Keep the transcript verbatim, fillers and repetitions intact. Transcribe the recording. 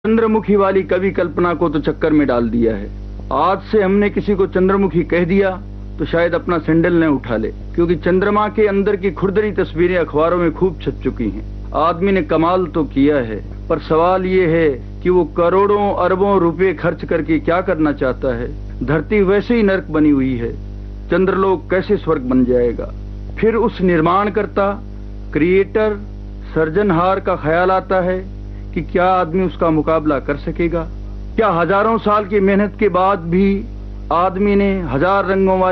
चंद्रमुखी वाली कवि कल्पना को तो चक्कर में डाल दिया है। आज से हमने किसी को चंद्रमुखी कह दिया तो शायद अपना सैंडल न उठा ले, क्योंकि चंद्रमा के अंदर की खुरदरी तस्वीरें अखबारों में खूब छप चुकी हैं। आदमी ने कमाल तो किया है, पर सवाल ये है कि वो करोड़ों अरबों रुपए खर्च करके क्या करना चाहता है। धरती वैसे ही नर्क बनी हुई है, चंद्रलोक कैसे स्वर्ग बन जाएगा। फिर उस निर्माणकर्ता, क्रिएटर, सर्जनहार का ख्याल आता है कि क्या आदमी उसका मुकाबला कर सकेगा। क्या हजारों साल की मेहनत के बाद भी आदमी ने हजार रंगों वाली